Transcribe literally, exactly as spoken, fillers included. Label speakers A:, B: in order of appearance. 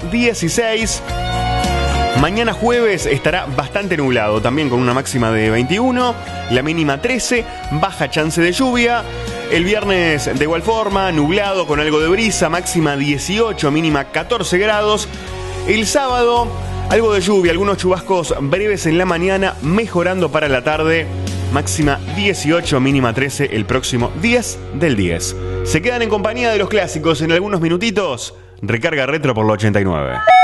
A: dieciséis. Mañana jueves estará bastante nublado, también con una máxima de veintiuno, la mínima trece, baja chance de lluvia. El viernes de igual forma, nublado con algo de brisa, máxima dieciocho, mínima catorce grados. El sábado, algo de lluvia, algunos chubascos breves en la mañana, mejorando para la tarde, máxima dieciocho, mínima trece el próximo diez del diez. Se quedan en compañía de los clásicos en algunos minutitos. Recarga Retro por la ochenta y nueve.